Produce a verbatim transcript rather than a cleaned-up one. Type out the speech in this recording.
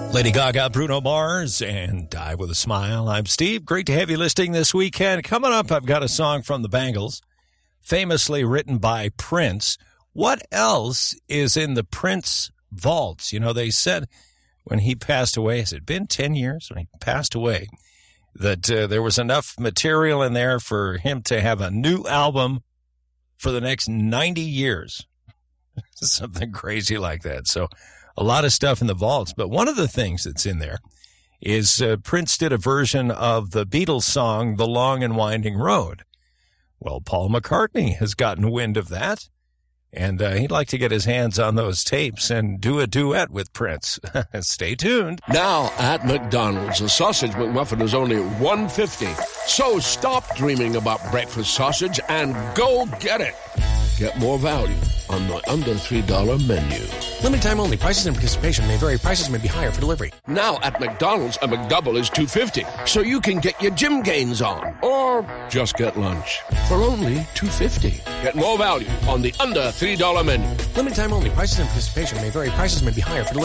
Lady Gaga, Bruno Mars, and Die With a Smile. I'm Steve. Great to have you listening this weekend. Coming up, I've got a song from the Bangles, famously written by Prince. What else is in the Prince vaults? You know, they said when he passed away, has it been ten years when he passed away, that uh, there was enough material in there for him to have a new album for the next ninety years. Something crazy like that. So a lot of stuff in the vaults. But one of the things that's in there is uh, Prince did a version of the Beatles song, The Long and Winding Road. Well, Paul McCartney has gotten wind of that, and uh, he'd like to get his hands on those tapes and do a duet with Prince. Stay tuned. Now at McDonald's, a sausage McMuffin is only one dollar fifty. So stop dreaming about breakfast sausage and go get it. Get more value on the under three dollar menu. Limited time only. Prices and participation may vary. Prices may be higher for delivery. Now at McDonald's, a McDouble is two dollars fifty. So you can get your gym gains on. Or just get lunch for only two dollars fifty. Get more value on the under three dollar menu. Limited time only. Prices and participation may vary. Prices may be higher for delivery.